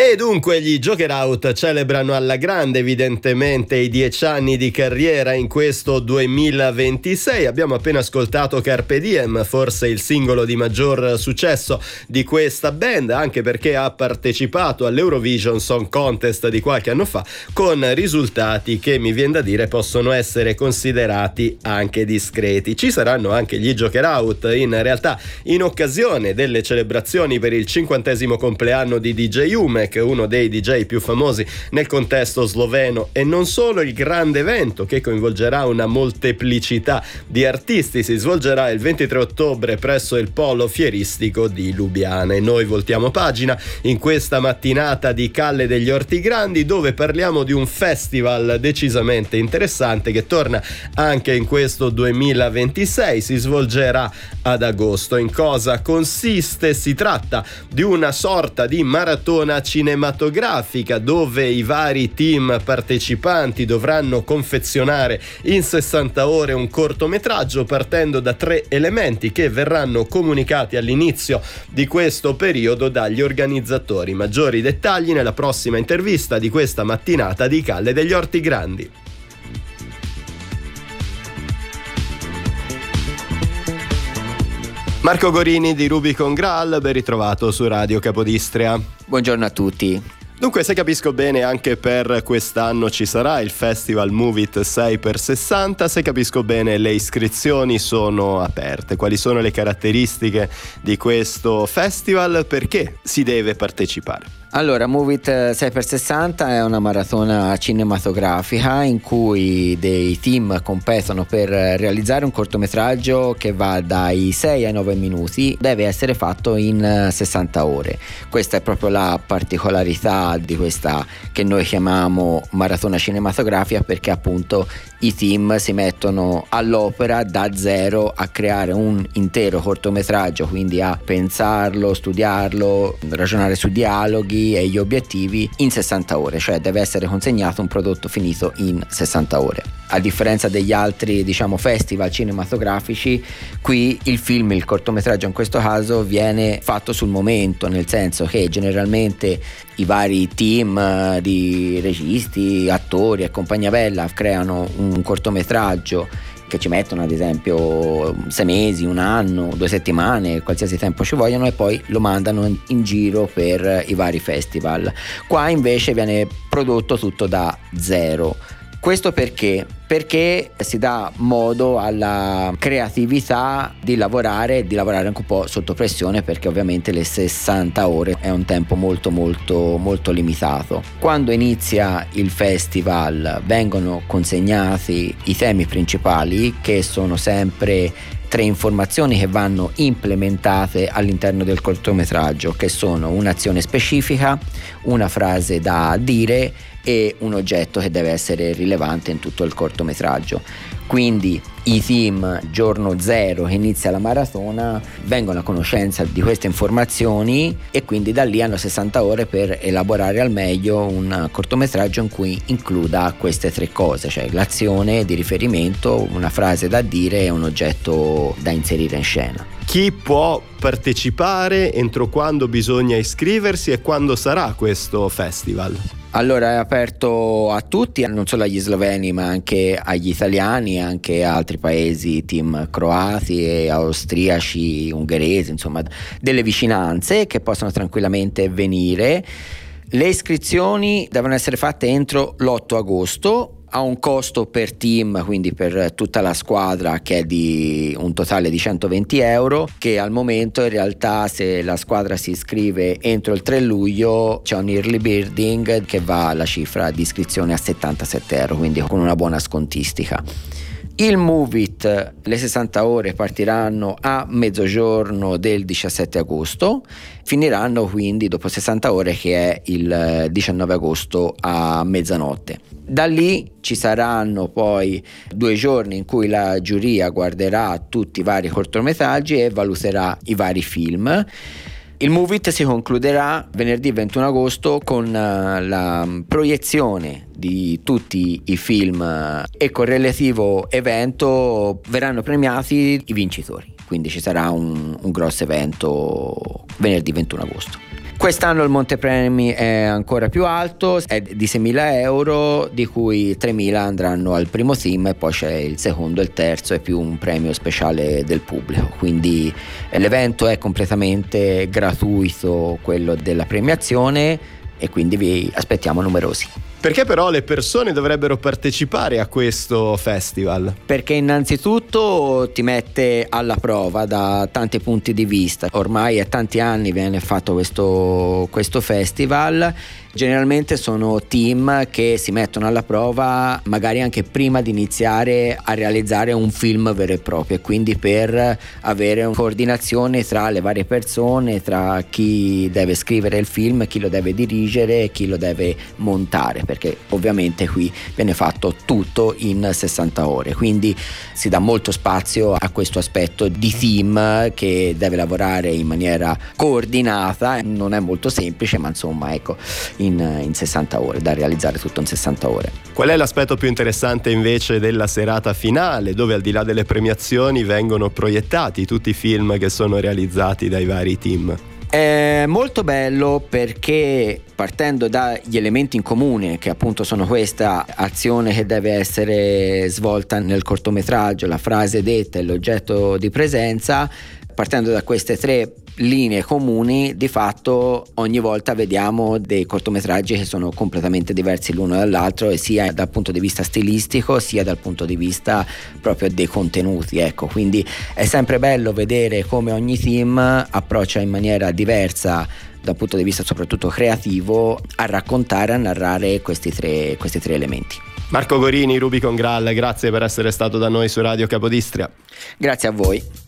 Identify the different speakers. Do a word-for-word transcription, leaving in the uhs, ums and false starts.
Speaker 1: E dunque gli Joker Out celebrano alla grande evidentemente i dieci anni di carriera in questo duemilaventisei. Abbiamo appena ascoltato Carpe Diem, forse il singolo di maggior successo di questa band, anche perché ha partecipato all'Eurovision Song Contest di qualche anno fa, con risultati che mi viene da dire possono essere considerati anche discreti. Ci saranno anche gli Joker Out in realtà in occasione delle celebrazioni per il cinquantesimo compleanno di D J Umek, uno dei D J più famosi nel contesto sloveno, e non solo. Il grande evento, che coinvolgerà una molteplicità di artisti, si svolgerà il ventitré ottobre presso il Polo Fieristico di Lubiana. E noi voltiamo pagina in questa mattinata di Calle degli Orti Grandi, dove parliamo di un festival decisamente interessante che torna anche in questo duemilaventisei. Si svolgerà ad agosto. In cosa consiste? Si tratta di una sorta di maratona cinematografica dove i vari team partecipanti dovranno confezionare in sessanta ore un cortometraggio partendo da tre elementi che verranno comunicati all'inizio di questo periodo dagli organizzatori. Maggiori dettagli nella prossima intervista di questa mattinata di Calle degli Orti Grandi. Marco Gorini di Rubicon Graal, ben ritrovato su Radio Capodistria.
Speaker 2: Buongiorno a tutti.
Speaker 1: Dunque, se capisco bene, anche per quest'anno ci sarà il Festival Move It sei per sessanta. Se capisco bene, le iscrizioni sono aperte. Quali sono le caratteristiche di questo festival? Perché si deve partecipare?
Speaker 2: Allora, Move It sei per sessanta è una maratona cinematografica in cui dei team competono per realizzare un cortometraggio che va dai sei ai nove minuti, deve essere fatto in sessanta ore. Questa è proprio la particolarità di questa che noi chiamiamo maratona cinematografica, perché appunto i team si mettono all'opera da zero a creare un intero cortometraggio, quindi a pensarlo, studiarlo, ragionare su dialoghi e gli obiettivi in sessanta ore, cioè deve essere consegnato un prodotto finito in sessanta ore. A differenza degli altri, diciamo, festival cinematografici, qui il film, il cortometraggio in questo caso, viene fatto sul momento, nel senso che generalmente i vari team di registi, attori e compagnia bella creano un cortometraggio che ci mettono ad esempio sei mesi, un anno, due settimane, qualsiasi tempo ci vogliono, e poi lo mandano in, in giro per i vari festival. Qua invece viene prodotto tutto da zero. Questo perché? Perché si dà modo alla creatività di lavorare, di lavorare anche un po' sotto pressione, perché ovviamente le sessanta ore è un tempo molto molto molto limitato. Quando inizia il festival vengono consegnati i temi principali, che sono sempre tre informazioni che vanno implementate all'interno del cortometraggio, che sono un'azione specifica, una frase da dire e un oggetto che deve essere rilevante in tutto il cortometraggio. Quindi i team giorno zero che inizia la maratona vengono a conoscenza di queste informazioni e quindi da lì hanno sessanta ore per elaborare al meglio un cortometraggio in cui includa queste tre cose, cioè l'azione di riferimento, una frase da dire e un oggetto da inserire in scena.
Speaker 1: Chi può partecipare, entro quando bisogna iscriversi e quando sarà questo festival?
Speaker 2: Allora, è aperto a tutti, non solo agli sloveni ma anche agli italiani, anche a altri paesi, team croati e austriaci, ungheresi, insomma delle vicinanze che possono tranquillamente venire. Le iscrizioni devono essere fatte entro l'otto agosto. Ha un costo per team, quindi per tutta la squadra, che è di un totale di centoventi euro, che al momento in realtà, se la squadra si iscrive entro il tre luglio, c'è un early birding che va alla cifra di iscrizione a settantasette euro, quindi con una buona scontistica. Il Move It, le sessanta ore partiranno a mezzogiorno del diciassette agosto, finiranno quindi dopo sessanta ore, che è il diciannove agosto a mezzanotte. Da lì ci saranno poi due giorni in cui la giuria guarderà tutti i vari cortometraggi e valuterà i vari film. Il Move It si concluderà venerdì ventuno agosto con la proiezione di tutti i film e con relativo evento verranno premiati i vincitori, quindi ci sarà un, un grosso evento venerdì ventuno agosto. Quest'anno il montepremi è ancora più alto, è di seimila euro, di cui tremila andranno al primo team e poi c'è il secondo e il terzo e più un premio speciale del pubblico. Quindi l'evento è completamente gratuito, quello della premiazione, e quindi vi aspettiamo numerosi.
Speaker 1: Perché però le persone dovrebbero partecipare a questo festival?
Speaker 2: Perché innanzitutto ti mette alla prova da tanti punti di vista. Ormai a tanti anni viene fatto questo, questo festival. Generalmente sono team che si mettono alla prova magari anche prima di iniziare a realizzare un film vero e proprio, e quindi per avere una coordinazione tra le varie persone, tra chi deve scrivere il film, chi lo deve dirigere, chi lo deve montare, perché ovviamente qui viene fatto tutto in sessanta ore, quindi si dà molto spazio a questo aspetto di team che deve lavorare in maniera coordinata. Non è molto semplice, ma insomma ecco, in, in sessanta ore, da realizzare tutto in sessanta ore.
Speaker 1: Qual è l'aspetto più interessante invece della serata finale, dove al di là delle premiazioni vengono proiettati tutti i film che sono realizzati dai vari team?
Speaker 2: È molto bello perché, partendo dagli elementi in comune, che appunto sono questa azione che deve essere svolta nel cortometraggio, la frase detta e l'oggetto di presenza, partendo da queste tre linee comuni, di fatto ogni volta vediamo dei cortometraggi che sono completamente diversi l'uno dall'altro, e sia dal punto di vista stilistico sia dal punto di vista proprio dei contenuti, ecco. Quindi è sempre bello vedere come ogni team approccia in maniera diversa dal punto di vista soprattutto creativo a raccontare, a narrare questi tre, questi tre elementi.
Speaker 1: Marco Gorini, Rubicon Graal, grazie per essere stato da noi su Radio Capodistria.
Speaker 2: Grazie a voi.